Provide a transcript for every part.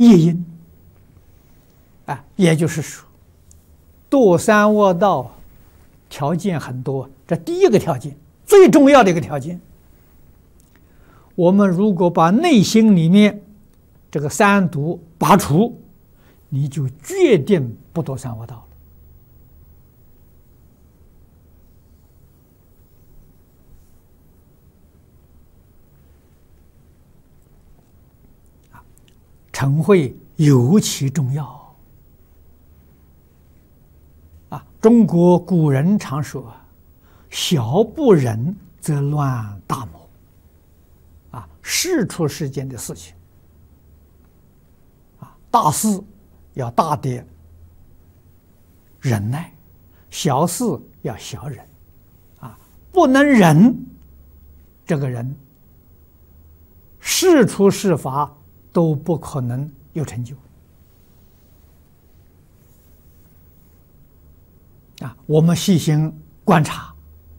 业因啊，也就是说，堕三恶道条件很多，这第一个条件，最重要的一个条件，我们如果把内心里面这个三毒拔除，你就决定不堕三恶道了。晨会尤其重要啊！中国古人常说：“小不忍则乱大谋。”啊，事出世间的事情啊，大事要大的忍耐，小事要小忍啊，不能忍，这个人事出事发都不可能有成就啊！我们细心观察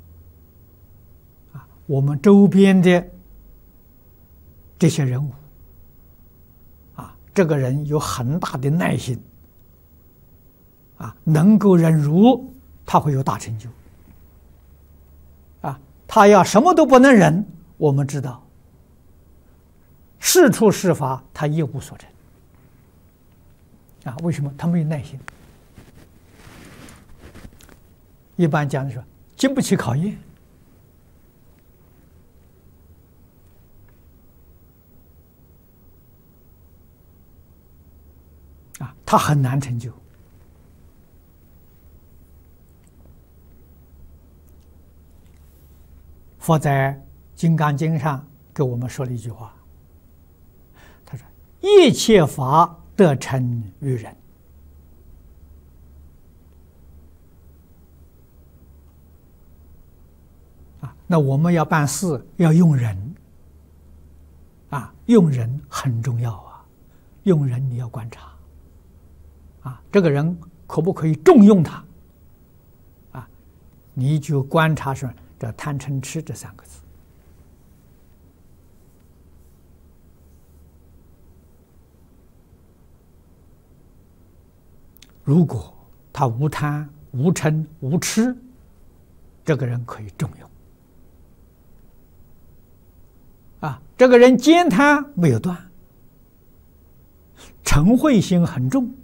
啊，我们周边的这些人物啊，这个人有很大的耐心啊，能够忍辱，他会有大成就啊。他要什么都不能忍，我们知道事出事发，他一无所成啊。为什么？他没有耐心。一般讲的说，经不起考验啊，他很难成就。佛在《金刚经》上给我们说了一句话，他说：“一切法得成于人。”啊，那我们要办事要用人啊，用人很重要啊，用人你要观察啊，这个人可不可以重用他啊？你就观察说这贪嗔痴这三个字。如果他无贪无嗔无痴，这个人可以重用啊。这个人奸贪没有断，嗔恚心很重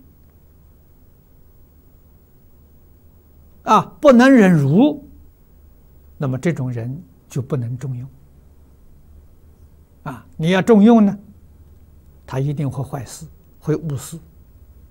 啊，不能忍辱，那么这种人就不能重用啊。你要重用呢，他一定会坏事，会误事。